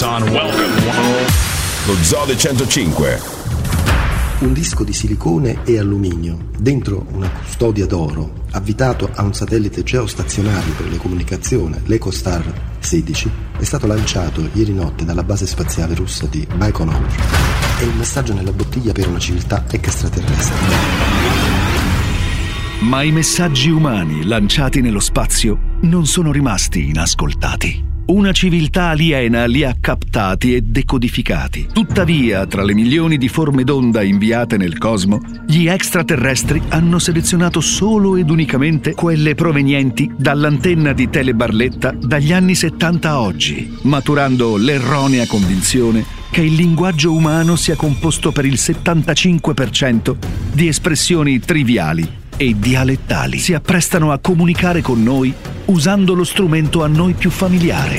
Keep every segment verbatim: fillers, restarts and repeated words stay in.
Don, welcome. Lo Zoo del centocinque. Un disco di silicone e alluminio dentro una custodia d'oro avvitato a un satellite geostazionario per le comunicazioni, l'Ecostar sedici, è stato lanciato ieri notte dalla base spaziale russa di Baikonur. È il messaggio nella bottiglia per una civiltà extraterrestre. Ma i messaggi umani lanciati nello spazio non sono rimasti inascoltati. Una civiltà aliena li ha captati e decodificati. Tuttavia, tra le milioni di forme d'onda inviate nel cosmo, gli extraterrestri hanno selezionato solo ed unicamente quelle provenienti dall'antenna di Tele Barletta dagli anni settanta a oggi, maturando l'erronea convinzione che il linguaggio umano sia composto per il settantacinque per cento di espressioni triviali e dialettali. Si apprestano a comunicare con noi usando lo strumento a noi più familiare: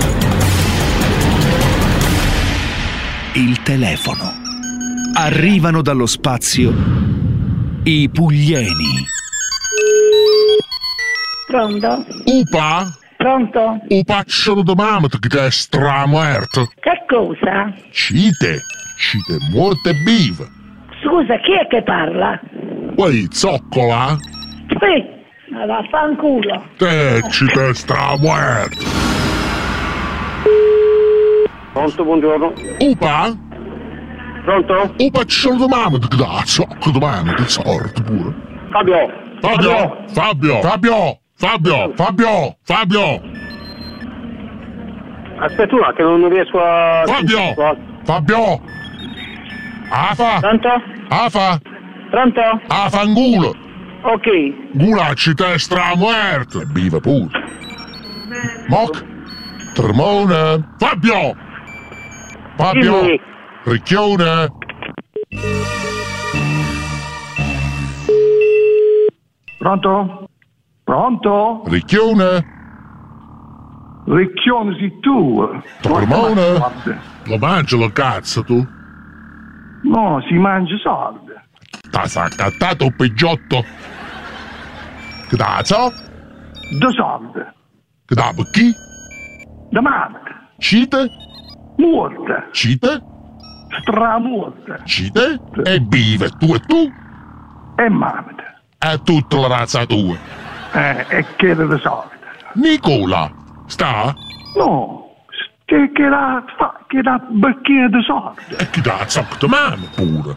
il telefono. Arrivano dallo spazio i Puglieni. Pronto? Upa? Pronto? Upaccio domani che te è stramuerto. Che cosa? Cite, cite morte vive. Scusa, chi è che parla? Poi zoccola? Sì, ma vaffanculo. Te cite stramuerto. Pronto, buongiorno. Upa? Pronto? Upaccio domani che da zocco domani ti sorte pure. Fabio. Fabio, Fabio, Fabio, Fabio, Fabio, Fabio. Aspetta una che non riesco a... Fabio, Fabio. Afa. Pronto? Afa. Pronto? Afangulo. Ok. Gulacci te stramuerto. E viva pure. Moc. Tremone. Fabio. Fabio. Dimmi. Ricchione. Pronto? Pronto? Ricchione. Ricchione sei tu. Tremone. Lo mangi la cazzo tu? No, si mangia soldi. T'ha saccattato un peggiotto. Che da so? Da soldi. Che da chi? Da mamma. Cite? Morte. Cite? Stramorte. Cite? E vive tu e tu? E mamma. È tutta la razza tua. Eh, e che da soldi. Nicola, sta? No, che, che la fa, che la bacchina di soldi. E chi da zocco mano pure.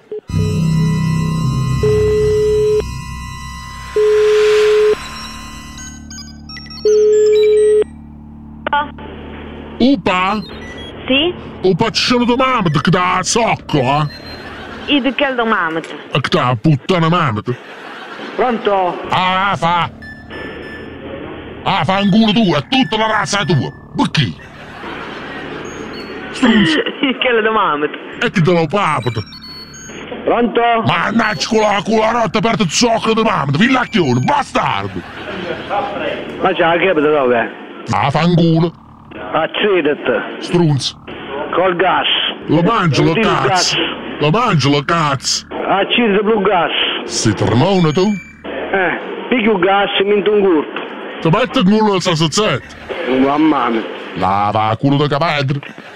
Upa? Sì? Upa ci sono domande che da zocco, eh? E di che domanda? E che da puttana mamma. Pronto? Ah, fa. Ah, fa un culo tuo, è tutta la razza tua. Perché? Struzzo. Che domanda? E che te lo papito? Pronto? Mannaggia con la cularotta per il zocco di mamma, villacchione, bastardo. Ma c'è la capita dove? Ah, fa un culo. Accedete. Strunz. Col gas. Lo mangio, lo Utilizzo cazzo. gas. Lo mangio, lo cazzo. Accedete più gas. Sei tremone tu? Eh, picchio gas e minto un gurto. Ti metti il culo al sassazetto. Mamma mia. Lava culo da capedra.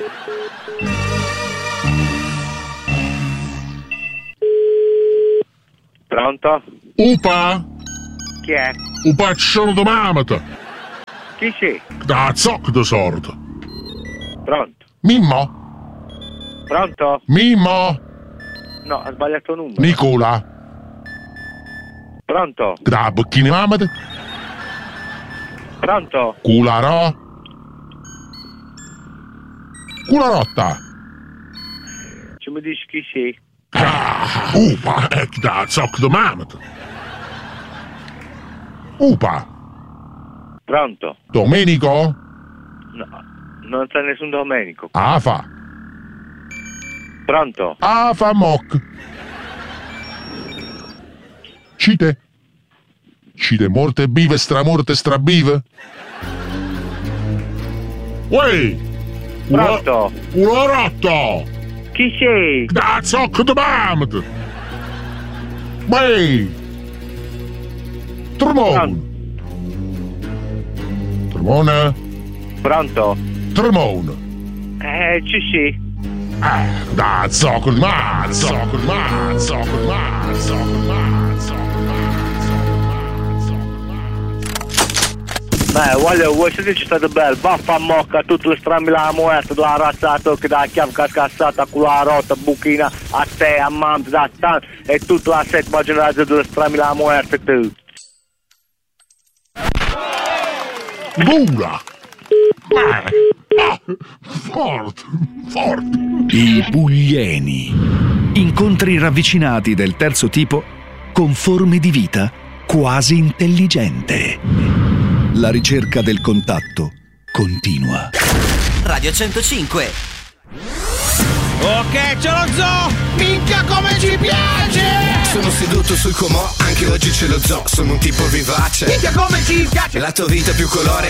Pronto? Upa? Chi è? Upa ci sono domande. Chi sei? Da zocco di sordo. Pronto? Mimmo? Pronto? Mimmo? No, ha sbagliato il numero. Nicola? Pronto? Da bocchini mamate? Pronto? Cularò? Cularotta? Ci mi dici chi sei? Ah, upa, è che da zocco di mamate. Upa? Pronto? Domenico? No, non c'è nessun Domenico. Afa? Pronto? Afa moc. Cite? Cite morte vive, stramorte, strabive? Uè! Pronto? Cularotta! Chi sei? Da zocco di mamate! Beh! Tremone! Tremone! Pronto? Tremone! Eh, ci sì. Eh, da zoccoli ma, zoccoli ma, zoccoli ma, zoccoli ma, zoccoli Beh, voglio, vuoi sentire c'è stato bello? Vaffa a mocca, tutte le strambi la muerta, la razzata che da chiave cascassata, con la rotta, buchina, a te, a mamma, da tan, e tutta la settima generazione delle strambi la muerta, tu. Dura! Ah, forte, forte. I puglieni. Incontri ravvicinati del terzo tipo con forme di vita quasi intelligente. La ricerca del contatto continua. Radio centocinque. Ok, ce lo zoo! Minchia come ci piace! Sono seduto sul comò, anche oggi ce lo zoo. Sono un tipo vivace. Minchia come ci piace! La tua vita più colore.